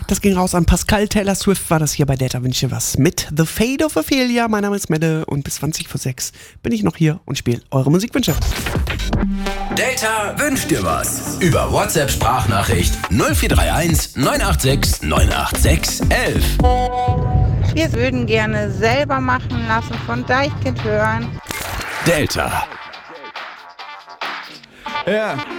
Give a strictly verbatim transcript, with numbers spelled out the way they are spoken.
Das ging raus an Pascal. Taylor Swift war das hier bei Delta Wünsche was mit The Fate of Ophelia. Mein Name ist Mette und bis zwanzig vor sechs bin ich noch hier und spiele eure Musikwünsche. Delta wünscht dir was. Über WhatsApp-Sprachnachricht null vier drei eins neun acht sechs neun acht sechs elf. Wir würden gerne selber machen lassen von Deichkind hören. Delta. Ja,